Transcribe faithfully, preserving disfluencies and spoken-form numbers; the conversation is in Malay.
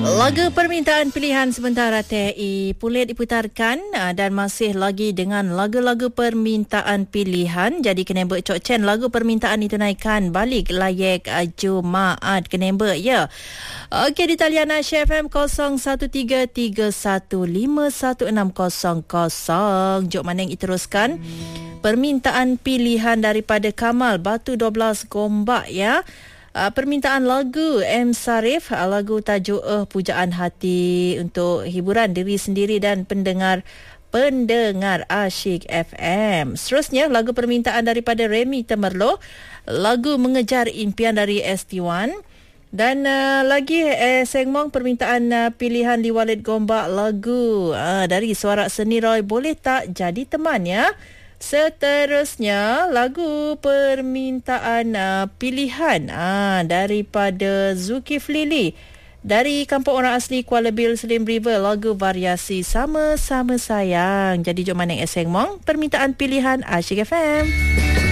Lagu permintaan pilihan sementara T I boleh diputarkan dan masih lagi dengan lagu-lagu permintaan pilihan. Jadi kenembek Cok Chen, lagu permintaan ditunaikan balik layak Jumaat kenembek ya. Okey, di talian Aisyah F M kosong satu tiga tiga satu lima satu enam kosong kosong. Jom mana yang diteruskan? Permintaan pilihan daripada Kamal Batu dua belas Gombak ya. Uh, permintaan lagu M. Sarif, uh, lagu tajuk uh, Pujaan Hati untuk hiburan diri sendiri dan pendengar pendengar Asyik F M. Seterusnya lagu permintaan daripada Remy Temerloh, lagu Mengejar Impian dari S T satu. Dan uh, lagi eh, segmen permintaan uh, pilihan di Walid Gombak, lagu uh, dari Suara Seni Roy, Boleh Tak Jadi Teman ya. Seterusnya lagu permintaan uh, pilihan uh, daripada Zulkifli dari kampung orang asli Kuala Bir Slim River, lagu variasi Sama-Sama Sayang. Jadi jom mana yang segmen permintaan pilihan Asyik F M.